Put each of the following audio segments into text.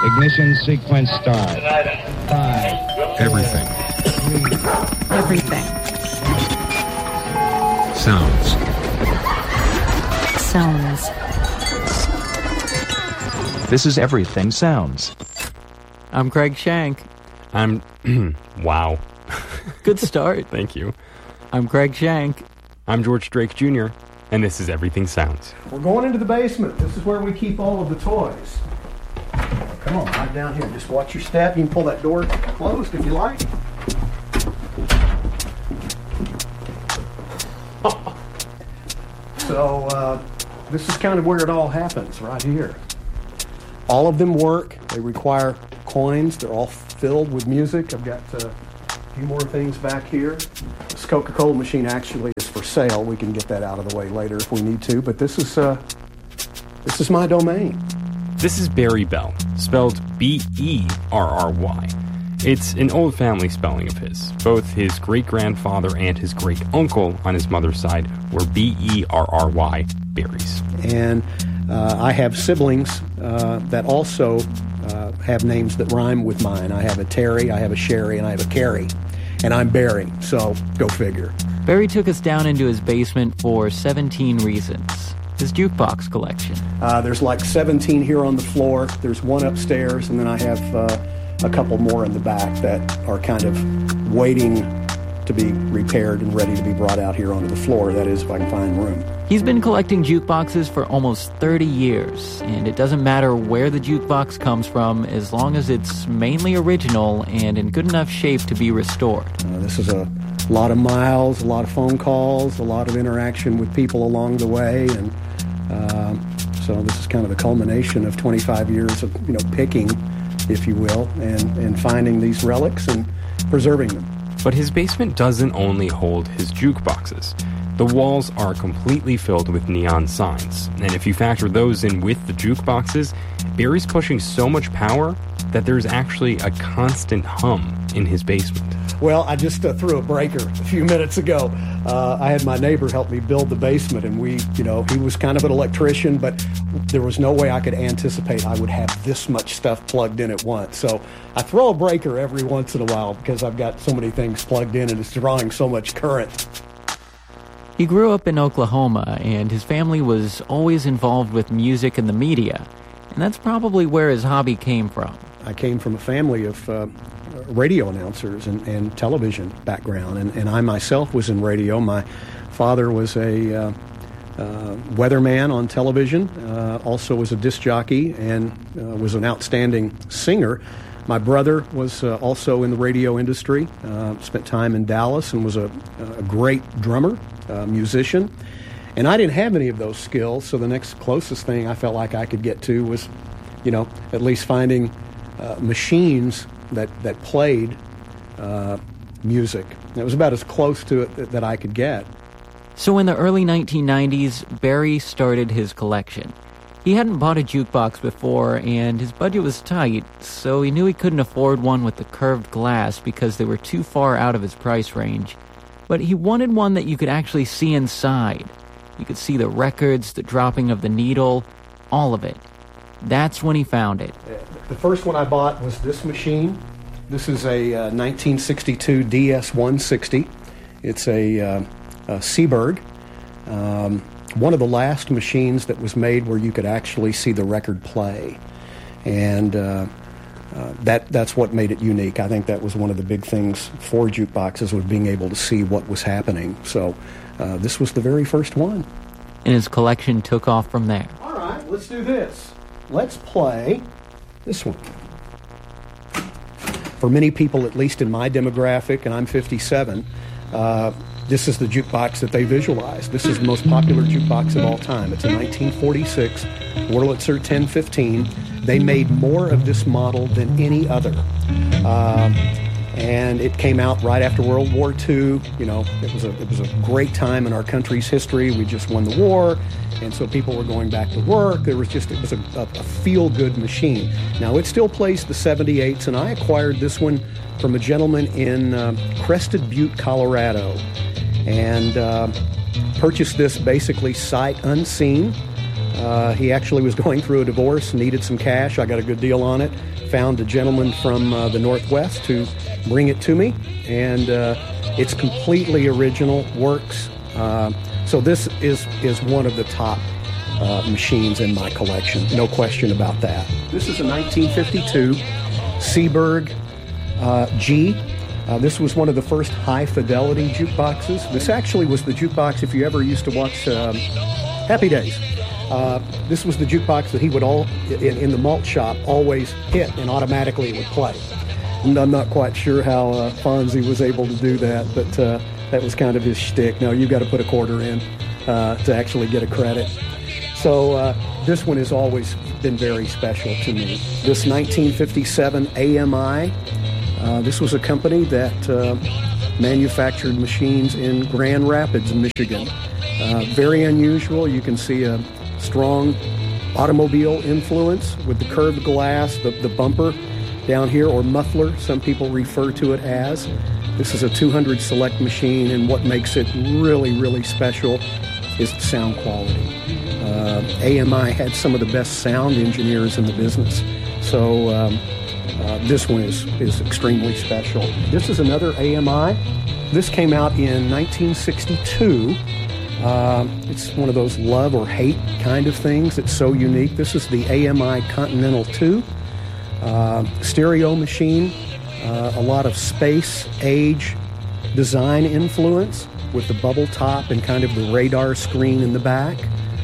Ignition sequence start. 5. Everything. 3. Everything. Sounds. Sounds. This is Everything Sounds. I'm Craig Shank. I'm... wow. Good start. Thank you. I'm Craig Shank. I'm George Drake Jr., and this is Everything Sounds. We're going into the basement. This is where we keep all of the toys. Come on, right down here. Just watch your step. You can pull that door closed if you like. So, this is kind of where it all happens, right here. All of them work. They require coins. They're all filled with music. I've got a few more things back here. This Coca-Cola machine actually is for sale. We can get that out of the way later if we need to. But this is my domain. This is Barry Bell, spelled B-E-R-R-Y. It's an old family spelling of his. Both his great-grandfather and his great-uncle on his mother's side were B-E-R-R-Y, Barrys. And I have siblings that also have names that rhyme with mine. I have a Terry, I have a Sherry, and I have a Carrie. And I'm Barry, so go figure. Barry took us down into his basement for 17 reasons. His jukebox collection. There's like 17 here on the floor. There's one upstairs, and then I have a couple more in the back that are kind of waiting to be repaired and ready to be brought out here onto the floor. That is, if I can find room. He's been collecting jukeboxes for almost 30 years, and it doesn't matter where the jukebox comes from as long as it's mainly original and in good enough shape to be restored. This is a lot of miles, a lot of phone calls, a lot of interaction with people along the way, and so this is kind of the culmination of 25 years of picking, if you will, and finding these relics and preserving them. But his basement doesn't only hold his jukeboxes. The walls are completely filled with neon signs, and if you factor those in with the jukeboxes, Barry's pushing so much power that there's actually a constant hum in his basement. Well, I just threw a breaker a few minutes ago. I had my neighbor help me build the basement, and he was kind of an electrician, but there was no way I could anticipate I would have this much stuff plugged in at once. So I throw a breaker every once in a while because I've got so many things plugged in and it's drawing so much current. He grew up in Oklahoma, and his family was always involved with music and the media, and that's probably where his hobby came from. I came from a family of radio announcers and television background, and I myself was in radio. My father was a weatherman on television, also was a disc jockey, and was an outstanding singer. My brother was also in the radio industry, spent time in Dallas, and was a great drummer, musician. And I didn't have any of those skills, so the next closest thing I felt like I could get to was, at least finding machines that played music. It was about as close to it that I could get. So in the early 1990s, Barry started his collection. He hadn't bought a jukebox before, and his budget was tight, so he knew he couldn't afford one with the curved glass because they were too far out of his price range. But he wanted one that you could actually see inside. You could see the records, the dropping of the needle, all of it. That's when he found it. The first one I bought was this machine. This is a 1962 DS-160. It's a Seeburg. One of the last machines that was made where you could actually see the record play. And that's what made it unique. I think that was one of the big things for jukeboxes, was being able to see what was happening. So this was the very first one. And his collection took off from there. All right, let's do this. Let's play this one. For many people, at least in my demographic, and I'm 57, this is the jukebox that they visualize. This is the most popular jukebox of all time. It's a 1946 Wurlitzer 1015. They made more of this model than any other. And it came out right after World War II. It was a great time in our country's history. We just won the war, and so people were going back to work. It was a feel-good machine. Now, it still plays the 78s, and I acquired this one from a gentleman in Crested Butte, Colorado, and purchased this basically sight unseen. He actually was going through a divorce, needed some cash. I got a good deal on it. Found a gentleman from the Northwest to bring it to me, and it's completely original, works. So this is one of the top machines in my collection, no question about that. This is a 1952 Seeburg G. This was one of the first high-fidelity jukeboxes. This actually was the jukebox, if you ever used to watch Happy Days. This was the jukebox that he would in the malt shop always hit, and automatically it would play. And I'm not quite sure how Fonzie was able to do that, but that was kind of his shtick. No, you've got to put a quarter in to actually get a credit. So this one has always been very special to me. This 1957 AMI, this was a company that manufactured machines in Grand Rapids, Michigan. Very unusual. You can see a strong automobile influence with the curved glass, the bumper down here, or muffler, some people refer to it as. This is a 200 select machine, and what makes it really, really special is the sound quality. AMI had some of the best sound engineers in the business, so this one is extremely special. This is another AMI. This came out in 1962. It's one of those love or hate kind of things. It's so unique. This is the AMI Continental 2. Stereo machine, a lot of space, age, design influence with the bubble top and kind of the radar screen in the back.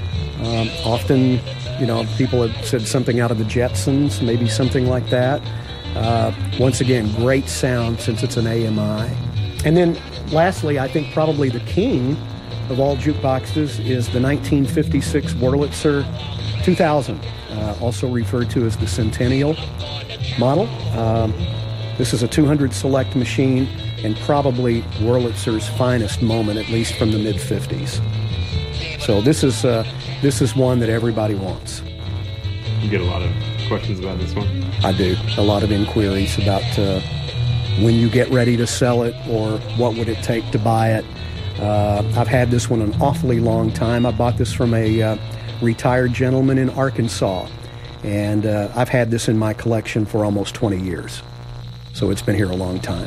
Often, people have said something out of the Jetsons, maybe something like that. Once again, great sound since it's an AMI. And then lastly, I think probably the king of all jukeboxes is the 1956 Wurlitzer 2000, also referred to as the Centennial model. This is a 200 select machine and probably Wurlitzer's finest moment, at least from the mid-50s. So this is one that everybody wants. You get a lot of questions about this one? I do. A lot of inquiries about when you get ready to sell it or what would it take to buy it. I've had this one an awfully long time. I bought this from a retired gentleman in Arkansas, and I've had this in my collection for almost 20 years. So it's been here a long time.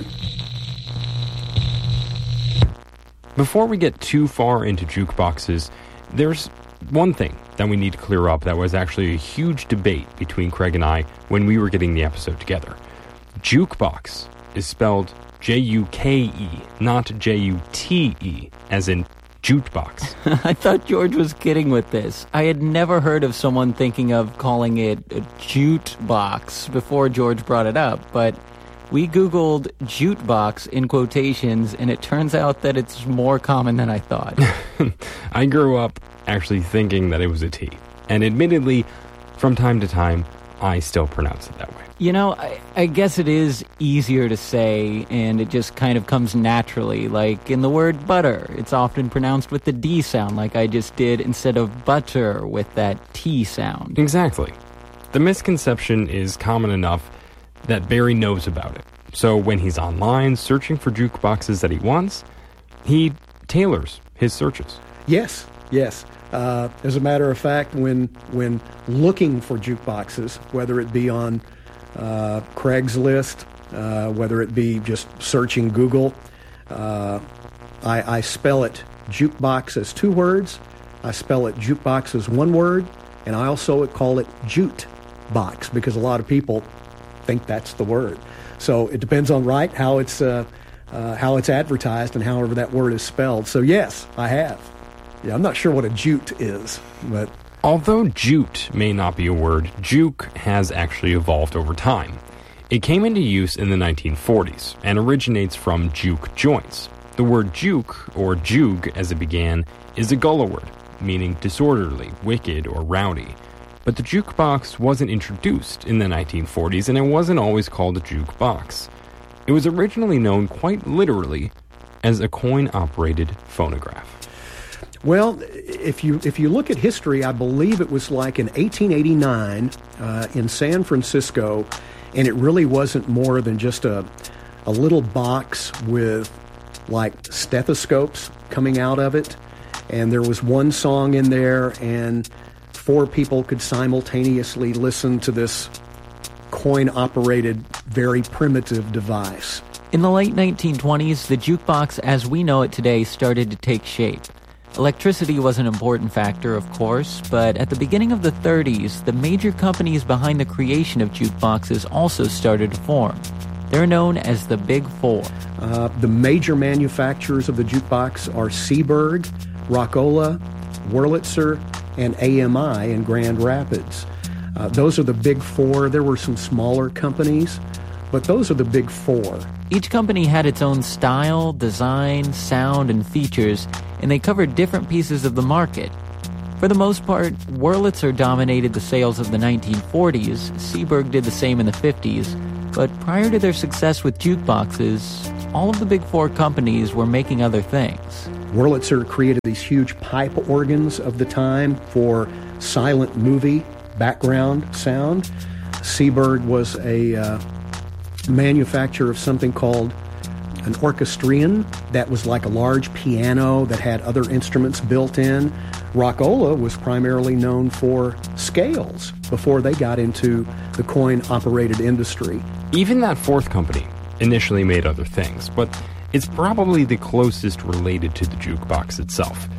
Before we get too far into jukeboxes, there's one thing that we need to clear up that was actually a huge debate between Craig and I when we were getting the episode together. Jukebox is spelled J-U-K-E, not J-U-T-E, as in jukebox. I thought George was kidding with this. I had never heard of someone thinking of calling it a jute-box before George brought it up, but we Googled jute-box in quotations, and it turns out that it's more common than I thought. I grew up actually thinking that it was a T, and admittedly, from time to time, I still pronounce it that way. I guess it is easier to say, and it just kind of comes naturally. Like in the word butter, it's often pronounced with the D sound, like I just did, instead of butter with that T sound. Exactly. The misconception is common enough that Barry knows about it. So when he's online searching for jukeboxes that he wants, he tailors his searches. Yes. As a matter of fact, when looking for jukeboxes, whether it be on Craigslist, whether it be just searching Google, I spell it jukebox as 2 words. I spell it jukebox as 1 word, and I also call it jute box because a lot of people think that's the word. So it depends on how it's advertised and however that word is spelled. So yes, I have. Yeah, I'm not sure what a jute is, but although jute may not be a word, juke has actually evolved over time. It came into use in the 1940s and originates from juke joints. The word juke, or juke as it began, is a Gullah word, meaning disorderly, wicked, or rowdy. But the jukebox wasn't introduced in the 1940s, and it wasn't always called a jukebox. It was originally known quite literally as a coin-operated phonograph. Well, if you look at history, I believe it was like in 1889 in San Francisco, and it really wasn't more than just a little box with like stethoscopes coming out of it, and there was one song in there, and 4 people could simultaneously listen to this coin-operated, very primitive device. In the late 1920s, the jukebox as we know it today started to take shape. Electricity was an important factor, of course, but at the beginning of the 30s, the major companies behind the creation of jukeboxes also started to form. They're known as the Big Four. The major manufacturers of the jukebox are Seeburg, Rockola, Wurlitzer, and AMI in Grand Rapids. Those are the Big Four. There were some smaller companies, but those are the Big Four. Each company had its own style, design, sound, and features, and they covered different pieces of the market. For the most part, Wurlitzer dominated the sales of the 1940s, Seeburg did the same in the 50s, but prior to their success with jukeboxes, all of the Big Four companies were making other things. Wurlitzer created these huge pipe organs of the time for silent movie background sound. Seeburg was a manufacturer of something called an orchestrion that was like a large piano that had other instruments built in. Rockola was primarily known for scales before they got into the coin-operated industry. Even that fourth company initially made other things, but it's probably the closest related to the jukebox itself.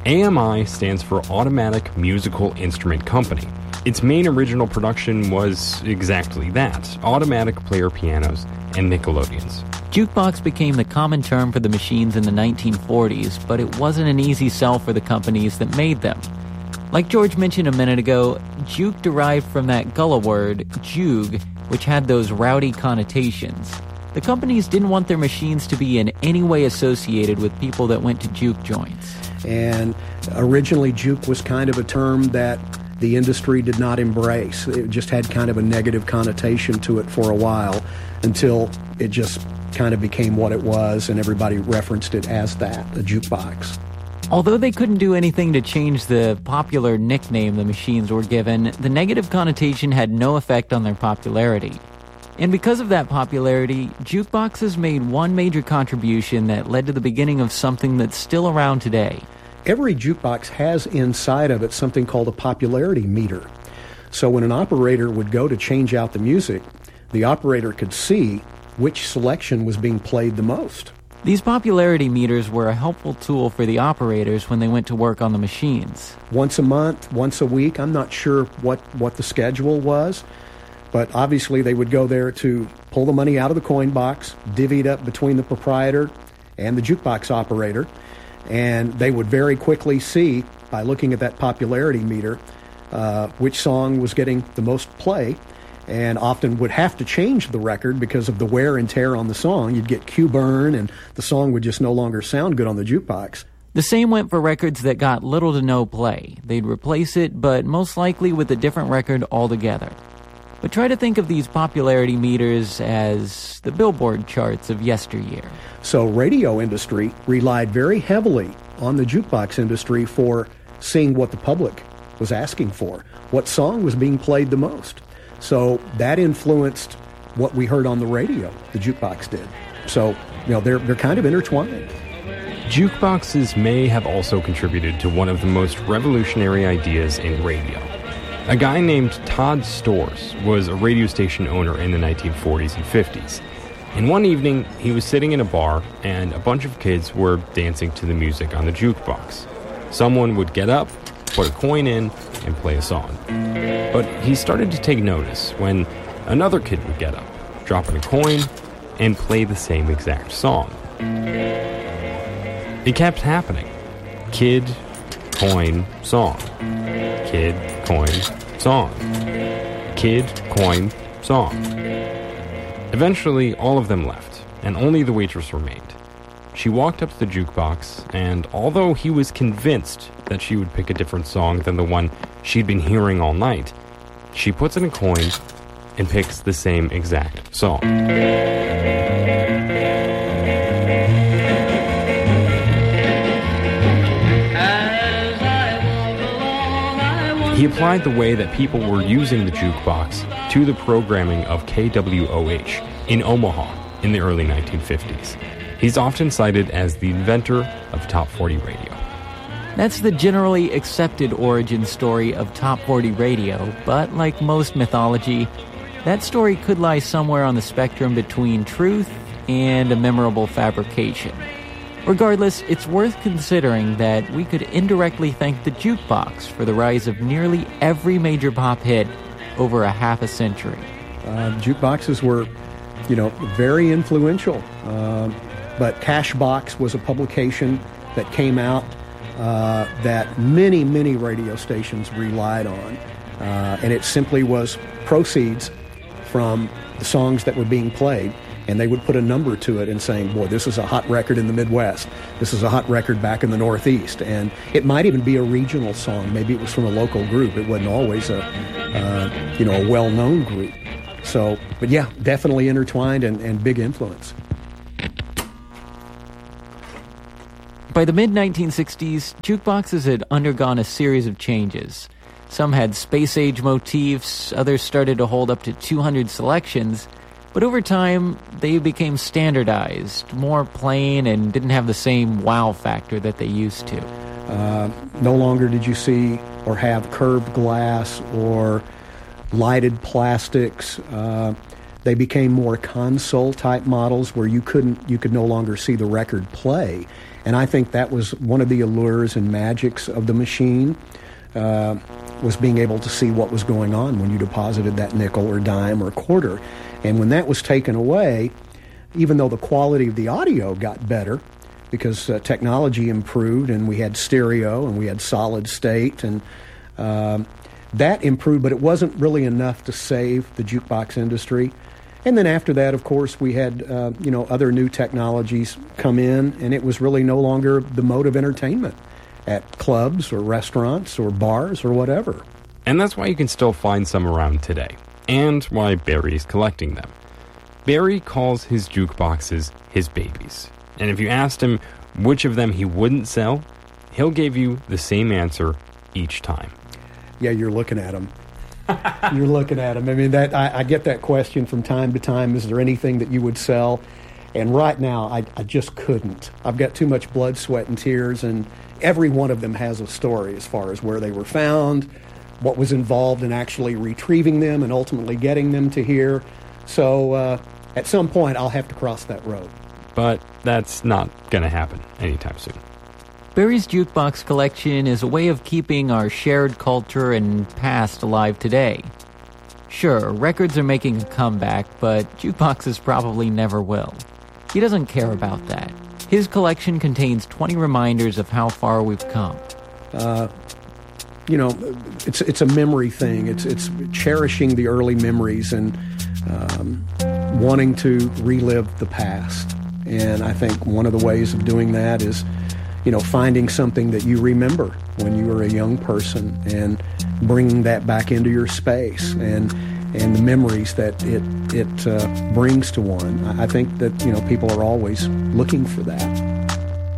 AMI stands for Automatic Musical Instrument Company. Its main original production was exactly that, automatic player pianos and Nickelodeons. Jukebox became the common term for the machines in the 1940s, but it wasn't an easy sell for the companies that made them. Like George mentioned a minute ago, juke derived from that Gullah word, jug, which had those rowdy connotations. The companies didn't want their machines to be in any way associated with people that went to juke joints. And originally, juke was kind of a term that the industry did not embrace. It just had kind of a negative connotation to it for a while until it just kind of became what it was and everybody referenced it as that, a jukebox. Although they couldn't do anything to change the popular nickname the machines were given, the negative connotation had no effect on their popularity. And because of that popularity, jukeboxes made one major contribution that led to the beginning of something that's still around today. Every jukebox has inside of it something called a popularity meter. So when an operator would go to change out the music, the operator could see which selection was being played the most. These popularity meters were a helpful tool for the operators when they went to work on the machines. Once a month, once a week, I'm not sure what the schedule was, but obviously they would go there to pull the money out of the coin box, divvy it up between the proprietor and the jukebox operator, and they would very quickly see, by looking at that popularity meter, which song was getting the most play, and often would have to change the record because of the wear and tear on the song. You'd get cue burn, and the song would just no longer sound good on the jukebox. The same went for records that got little to no play. They'd replace it, but most likely with a different record altogether. But try to think of these popularity meters as the Billboard charts of yesteryear. So radio industry relied very heavily on the jukebox industry for seeing what the public was asking for, what song was being played the most. So that influenced what we heard on the radio, the jukebox did. So, they're kind of intertwined. Jukeboxes may have also contributed to one of the most revolutionary ideas in radio. A guy named Todd Storrs was a radio station owner in the 1940s and 50s. And one evening, he was sitting in a bar, and a bunch of kids were dancing to the music on the jukebox. Someone would get up, put a coin in, and play a song. But he started to take notice when another kid would get up, drop in a coin, and play the same exact song. It kept happening. Kid, coin, song. Kid, coin, song. Kid, coin, song. Eventually, all of them left, and only the waitress remained. She walked up to the jukebox, and although he was convinced that she would pick a different song than the one she'd been hearing all night, she puts in a coin and picks the same exact song. He applied the way that people were using the jukebox to the programming of KWOH in Omaha in the early 1950s. He's often cited as the inventor of Top 40 radio. That's the generally accepted origin story of Top 40 radio, but like most mythology, that story could lie somewhere on the spectrum between truth and a memorable fabrication. Regardless, it's worth considering that we could indirectly thank the jukebox for the rise of nearly every major pop hit over a half a century. Jukeboxes were, very influential. But Cashbox was a publication that came out that many, many radio stations relied on. And it simply was proceeds from the songs that were being played. And they would put a number to it and saying, boy, this is a hot record in the Midwest. This is a hot record back in the Northeast. And it might even be a regional song. Maybe it was from a local group. It wasn't always a well-known group. So, but yeah, definitely intertwined and big influence. By the mid-1960s, jukeboxes had undergone a series of changes. Some had space-age motifs, others started to hold up to 200 selections, but over time, they became standardized, more plain, and didn't have the same wow factor that they used to. No longer did you see or have curved glass or lighted plastics. They became more console-type models where you could no longer see the record play. And I think that was one of the allures and magics of the machine, was being able to see what was going on when you deposited that nickel or dime or quarter. And when that was taken away, even though the quality of the audio got better, because technology improved and we had stereo and we had solid state, and that improved, but it wasn't really enough to save the jukebox industry. And then after that, of course, we had other new technologies come in, and it was really no longer the mode of entertainment at clubs or restaurants or bars or whatever. And that's why you can still find some around today, and why Barry's collecting them. Barry calls his jukeboxes his babies. And if you asked him which of them he wouldn't sell, he'll give you the same answer each time. Yeah, you're looking at them. You're looking at them. I mean, I get that question from time to time. Is there anything that you would sell? And right now, I just couldn't. I've got too much blood, sweat, and tears, and every one of them has a story as far as where they were found, what was involved in actually retrieving them and ultimately getting them to here. So at some point, I'll have to cross that road. But that's not going to happen anytime soon. Barry's jukebox collection is a way of keeping our shared culture and past alive today. Sure, records are making a comeback, but jukeboxes probably never will. He doesn't care about that. His collection contains 20 reminders of how far we've come. It's a memory thing. It's cherishing the early memories and wanting to relive the past. And I think one of the ways of doing that is, finding something that you remember when you were a young person and bringing that back into your space and the memories that it brings to one. I think that, people are always looking for that.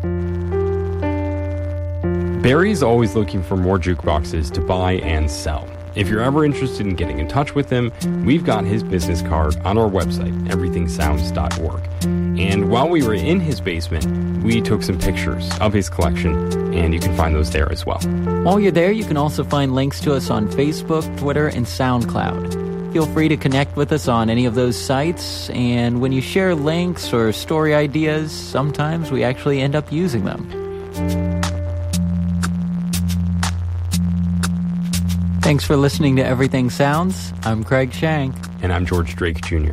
Barry's always looking for more jukeboxes to buy and sell. If you're ever interested in getting in touch with him, we've got his business card on our website, everythingsounds.org. And while we were in his basement, we took some pictures of his collection, and you can find those there as well. While you're there, you can also find links to us on Facebook, Twitter, and SoundCloud. Feel free to connect with us on any of those sites, and when you share links or story ideas, sometimes we actually end up using them. Thanks for listening to Everything Sounds. I'm Craig Shank. And I'm George Drake Jr.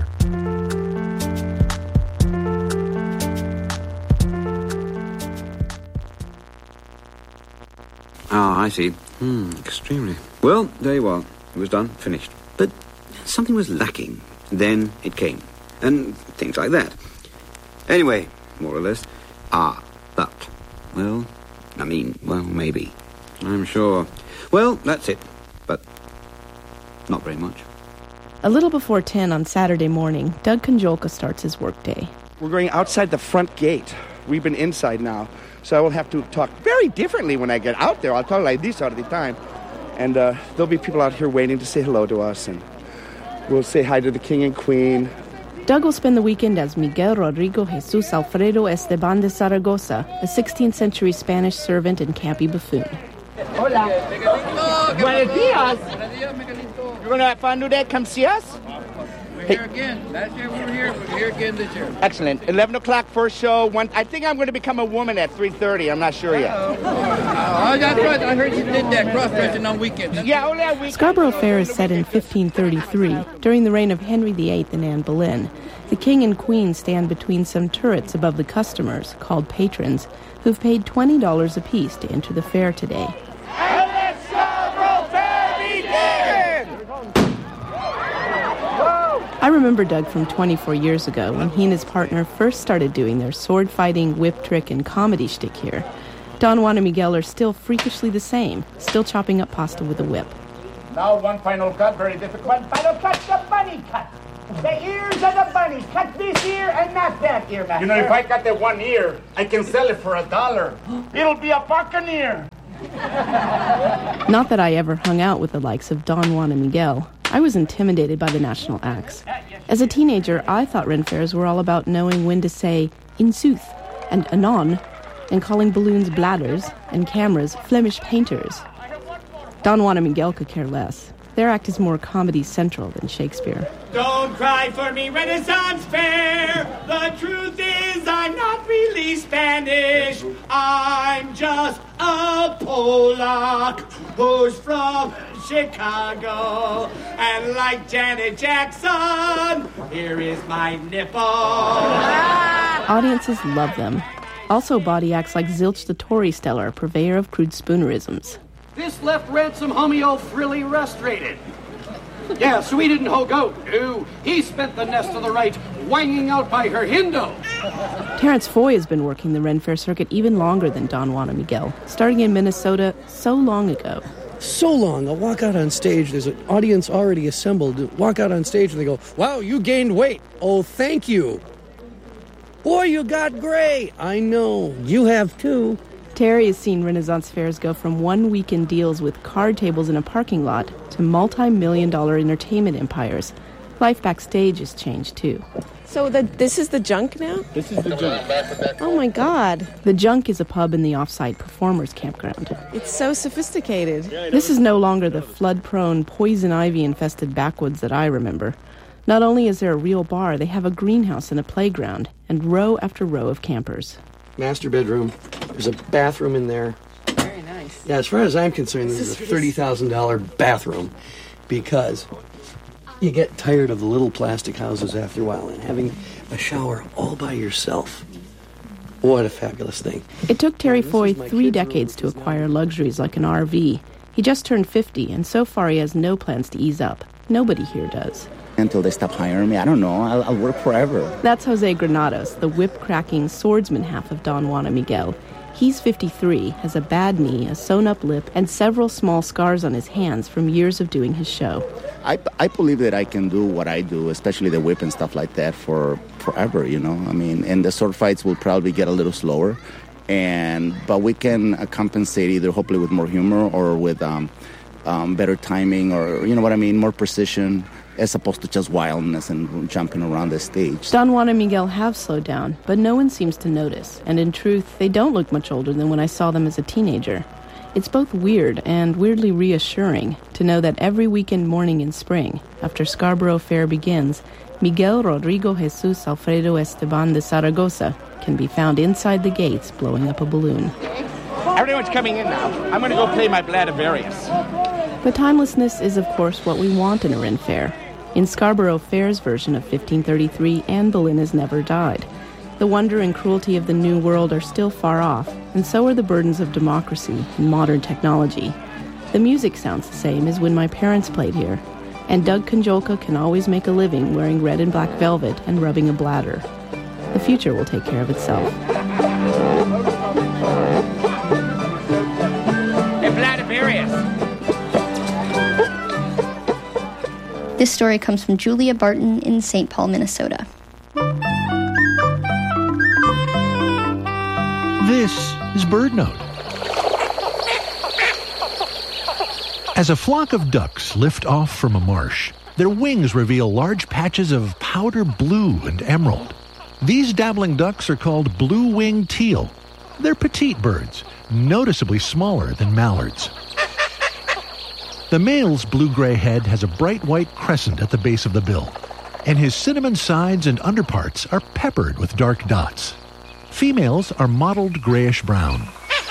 Ah, I see. Extremely. Well, there you are. It was done, finished. But something was lacking. Then it came. And things like that. Anyway, more or less. But. Well, maybe. I'm sure. Well, that's it. But not very much. A little before 10 on Saturday morning, Doug Konjolka starts his workday. We're going outside the front gate. We've been inside now, so I will have to talk very differently when I get out there. I'll talk like this all the time. And there'll be people out here waiting to say hello to us, and we'll say hi to the king and queen. Doug will spend the weekend as Miguel Rodrigo Jesus Alfredo Esteban de Zaragoza, a 16th century Spanish servant and campy buffoon. Hola. Buenos dias. You're going to have fun today? Come see us? We're here again. Last year we were here. We're here again this year. Excellent. 11 o'clock first show. I think I'm going to become a woman at 3:30. I'm not sure yet. That's right. I heard you did that cross-dressing on weekends. Yeah, only on weekends. Scarborough Fair is set in 1533, during the reign of Henry VIII and Anne Boleyn. The king and queen stand between some turrets above the customers, called patrons, who've paid $20 apiece to enter the fair today. And let Scarborough Fair begin! I remember Doug from 24 years ago when he and his partner first started doing their sword-fighting, whip trick, and comedy shtick here. Don Juan and Miguel are still freakishly the same, still chopping up pasta with a whip. Now one final cut, very difficult. One final cut, the bunny cut. The ears of the bunny. Cut this ear and not that ear, master. You know, if I cut the one ear, I can sell it for $1. It'll be a buccaneer. Not that I ever hung out with the likes of Don Juan and Miguel. I was intimidated by the national acts. As a teenager, I thought Ren fairs were all about knowing when to say in sooth and anon, and calling balloons bladders and cameras Flemish painters. Don Juan and Miguel could care less. Their act is more Comedy Central than Shakespeare. Don't cry for me, Renaissance Fair. The truth is I'm not really Spanish. I'm just a Polak who's from Chicago. And like Janet Jackson, here is my nipple. Audiences love them. Also body acts like Zilch the Tory Stellar, purveyor of crude spoonerisms. This left Ransom homeo frilly rustrated. Yeah, so he didn't hoe goat. No, he spent the nest of the right wanging out by her Hindo. Terrence Foy has been working the Ren Fair circuit even longer than Don Juan and Miguel, starting in Minnesota so long ago. So long, I'll walk out on stage, there's an audience already assembled, walk out on stage and they go, wow, you gained weight. Oh, thank you. Boy, you got gray. I know, you have too. Terry has seen Renaissance fairs go from one-weekend deals with card tables in a parking lot to multi-million-dollar entertainment empires. Life backstage has changed, too. So this is the junk now? This is the junk. Oh, my God. The junk is a pub in the off-site performers campground. It's so sophisticated. This is no longer the flood-prone, poison ivy-infested backwoods that I remember. Not only is there a real bar, they have a greenhouse and a playground, and row after row of campers. Master bedroom. There's a bathroom in there. Very nice. Yeah, as far as I'm concerned, this is a $30,000 bathroom because you get tired of the little plastic houses after a while and having a shower all by yourself. What a fabulous thing. It took Terry Foy 3 decades to acquire luxuries like an RV. He just turned 50, and so far he has no plans to ease up. Nobody here does. Until they stop hiring me. I don't know. I'll work forever. That's Jose Granados, the whip-cracking swordsman half of Don Juan and Miguel. He's 53, has a bad knee, a sewn-up lip, and several small scars on his hands from years of doing his show. I believe that I can do what I do, especially the whip and stuff like that, for forever, you know. I mean, and the sword fights will probably get a little slower, but we can compensate either hopefully with more humor or with better timing or, you know what I mean, more precision, as opposed to just wildness and jumping around the stage. Don Juan and Miguel have slowed down, but no one seems to notice. And in truth, they don't look much older than when I saw them as a teenager. It's both weird and weirdly reassuring to know that every weekend morning in spring, after Scarborough Fair begins, Miguel Rodrigo Jesus Alfredo Esteban de Zaragoza can be found inside the gates blowing up a balloon. Everyone's coming in now. I'm going to go play my Bladavarius. But timelessness is, of course, what we want in a Ren Fair. In Scarborough Fair's version of 1533, Anne Boleyn has never died. The wonder and cruelty of the New World are still far off, and so are the burdens of democracy and modern technology. The music sounds the same as when my parents played here, and Doug Konjolka can always make a living wearing red and black velvet and rubbing a bladder. The future will take care of itself. Hey, Bladavarius! This story comes from Julia Barton in St. Paul, Minnesota. This is BirdNote. As a flock of ducks lift off from a marsh, Their wings reveal large patches of powder blue and emerald. These dabbling ducks are called blue-winged teal. They're petite birds, noticeably smaller than mallards. The male's blue-gray head has a bright white crescent at the base of the bill, and his cinnamon sides and underparts are peppered with dark dots. Females are mottled grayish-brown.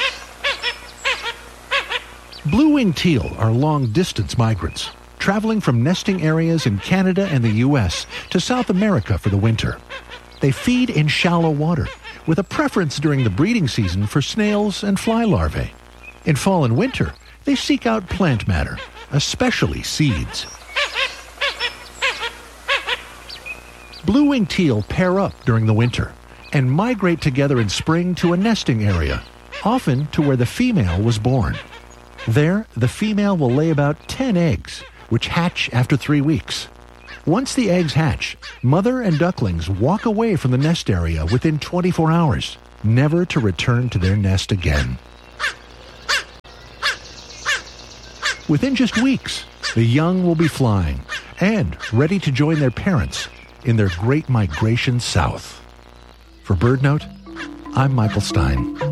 Blue-winged teal are long-distance migrants, traveling from nesting areas in Canada and the U.S. to South America for the winter. They feed in shallow water, with a preference during the breeding season for snails and fly larvae. In fall and winter, they seek out plant matter, especially seeds. Blue-winged teal pair up during the winter and migrate together in spring to a nesting area, often to where the female was born. There, the female will lay about 10 eggs, which hatch after 3 weeks. Once the eggs hatch, mother and ducklings walk away from the nest area within 24 hours, never to return to their nest again. Within just weeks, the young will be flying and ready to join their parents in their great migration south. For BirdNote, I'm Michael Stein.